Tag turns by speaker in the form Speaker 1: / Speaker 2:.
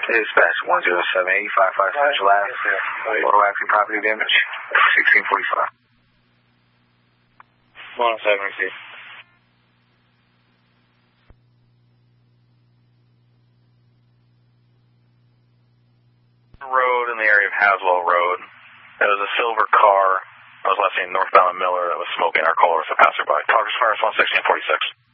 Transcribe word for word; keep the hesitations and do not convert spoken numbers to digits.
Speaker 1: Dispatch one zero seven eight five five Central Ave. Auto accident property damage. sixteen forty-five.
Speaker 2: one oh seven, receive. Road in the area of Haswell Road. There was a silver car. I was last seen northbound Miller that was smoking. Our caller was a passerby. Progress Fires one sixteen forty-six.